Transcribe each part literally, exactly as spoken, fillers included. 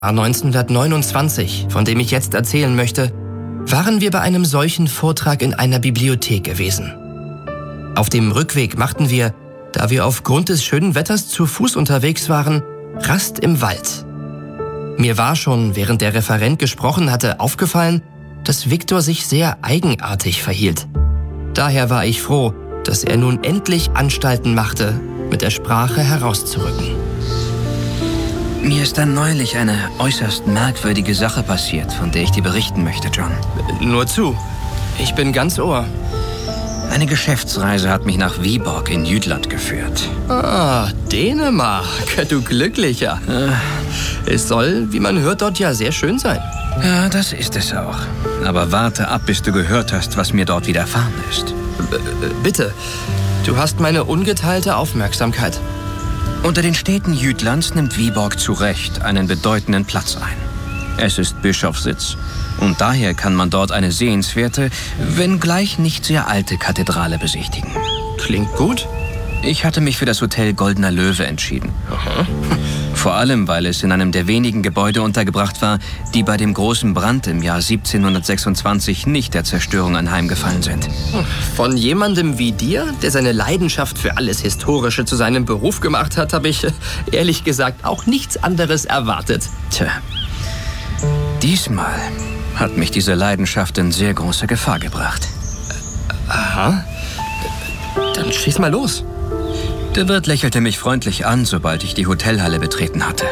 neunzehnhundertneunundzwanzig, von dem ich jetzt erzählen möchte, waren wir bei einem solchen Vortrag in einer Bibliothek gewesen. Auf dem Rückweg machten wir, da wir aufgrund des schönen Wetters zu Fuß unterwegs waren, Rast im Wald. Mir war schon, während der Referent gesprochen hatte, aufgefallen, dass Viktor sich sehr eigenartig verhielt. Daher war ich froh, dass er nun endlich Anstalten machte, mit der Sprache herauszurücken. Mir ist dann neulich eine äußerst merkwürdige Sache passiert, von der ich dir berichten möchte, John. Nur zu. Ich bin ganz Ohr. Eine Geschäftsreise hat mich nach Viborg in Jütland geführt. Ah, Dänemark, du Glücklicher. Äh. Es soll, wie man hört, dort ja sehr schön sein. Ja, das ist es auch. Aber warte ab, bis du gehört hast, was mir dort widerfahren ist. B- bitte, du hast meine ungeteilte Aufmerksamkeit. Unter den Städten Jütlands nimmt Viborg zu Recht einen bedeutenden Platz ein. Es ist Bischofssitz. Und daher kann man dort eine sehenswerte, wenngleich nicht sehr alte Kathedrale besichtigen. Klingt gut. Ich hatte mich für das Hotel Goldener Löwe entschieden. Aha. Vor allem, weil es in einem der wenigen Gebäude untergebracht war, die bei dem großen Brand im Jahr siebzehnhundertsechsundzwanzig nicht der Zerstörung anheimgefallen sind. Von jemandem wie dir, der seine Leidenschaft für alles Historische zu seinem Beruf gemacht hat, habe ich, ehrlich gesagt, auch nichts anderes erwartet. Tja, diesmal hat mich diese Leidenschaft in sehr große Gefahr gebracht. Aha. Dann schieß mal los. Der Wirt lächelte mich freundlich an, sobald ich die Hotelhalle betreten hatte.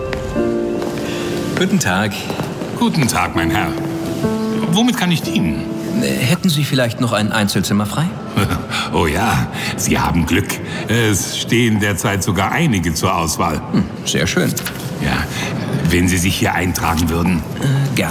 Guten Tag. Guten Tag, mein Herr. Womit kann ich dienen? Hätten Sie vielleicht noch ein Einzelzimmer frei? Oh ja, Sie haben Glück. Es stehen derzeit sogar einige zur Auswahl. Hm, sehr schön. Ja, wenn Sie sich hier eintragen würden. Äh, gern.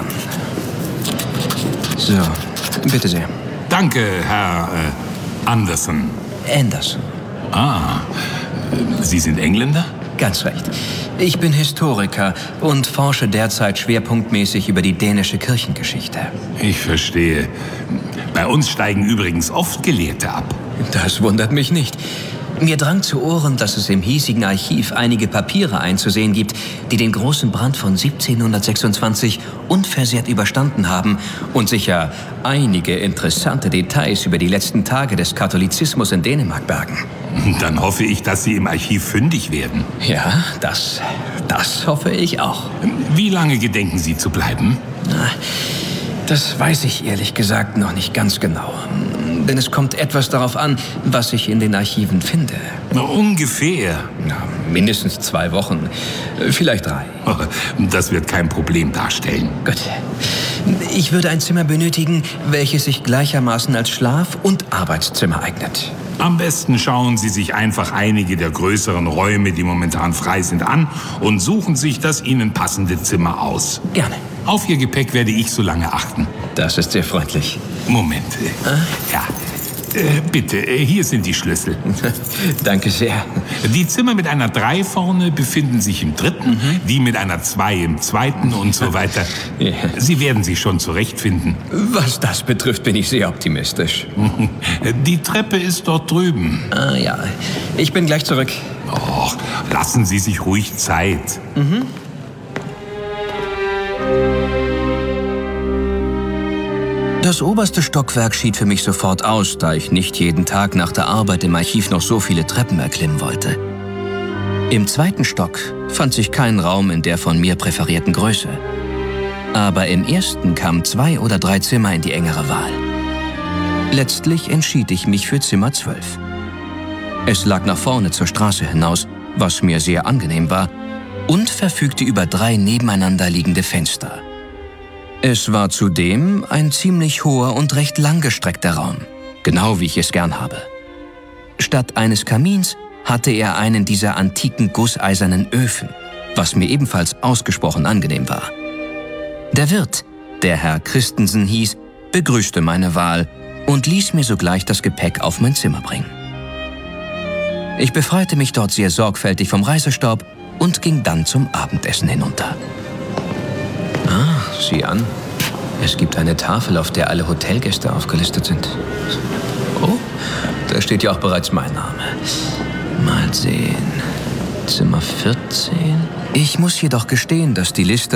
So, bitte sehr. Danke, Herr äh, Anderson. Anderson. Ah, Sie sind Engländer? Ganz recht. Ich bin Historiker und forsche derzeit schwerpunktmäßig über die dänische Kirchengeschichte. Ich verstehe. Bei uns steigen übrigens oft Gelehrte ab. Das wundert mich nicht. Mir drang zu Ohren, dass es im hiesigen Archiv einige Papiere einzusehen gibt, die den großen Brand von siebzehnhundertsechsundzwanzig unversehrt überstanden haben und sicher einige interessante Details über die letzten Tage des Katholizismus in Dänemark bergen. Dann hoffe ich, dass Sie im Archiv fündig werden. Ja, das, das hoffe ich auch. Wie lange gedenken Sie zu bleiben? Na, das weiß ich ehrlich gesagt noch nicht ganz genau. Denn es kommt etwas darauf an, was ich in den Archiven finde. Ungefähr. Ja, mindestens zwei Wochen, vielleicht drei. Das wird kein Problem darstellen. Gut. Ich würde ein Zimmer benötigen, welches sich gleichermaßen als Schlaf- und Arbeitszimmer eignet. Am besten schauen Sie sich einfach einige der größeren Räume, die momentan frei sind, an und suchen sich das Ihnen passende Zimmer aus. Gerne. Auf Ihr Gepäck werde ich so lange achten. Das ist sehr freundlich. Moment. Ah? Ja. Äh, bitte, hier sind die Schlüssel. Danke sehr. Die Zimmer mit einer drei vorne befinden sich im dritten, mhm. die mit einer zwei im zweiten und so weiter. Ja. Sie werden sich schon zurechtfinden. Was das betrifft, bin ich sehr optimistisch. Die Treppe ist dort drüben. Ah ja, ich bin gleich zurück. Och, lassen Sie sich ruhig Zeit. Mhm. Das oberste Stockwerk schied für mich sofort aus, da ich nicht jeden Tag nach der Arbeit im Archiv noch so viele Treppen erklimmen wollte. Im zweiten Stock fand sich kein Raum in der von mir präferierten Größe. Aber im ersten kamen zwei oder drei Zimmer in die engere Wahl. Letztlich entschied ich mich für Zimmer zwölf. Es lag nach vorne zur Straße hinaus, was mir sehr angenehm war, und verfügte über drei nebeneinander liegende Fenster. Es war zudem ein ziemlich hoher und recht langgestreckter Raum, genau wie ich es gern habe. Statt eines Kamins hatte er einen dieser antiken gusseisernen Öfen, was mir ebenfalls ausgesprochen angenehm war. Der Wirt, der Herr Christensen hieß, begrüßte meine Wahl und ließ mir sogleich das Gepäck auf mein Zimmer bringen. Ich befreite mich dort sehr sorgfältig vom Reisestaub und ging dann zum Abendessen hinunter. Ah, sieh an. Es gibt eine Tafel, auf der alle Hotelgäste aufgelistet sind. Oh, da steht ja auch bereits mein Name. Mal sehen. Zimmer vierzehn. Ich muss jedoch gestehen, dass die Liste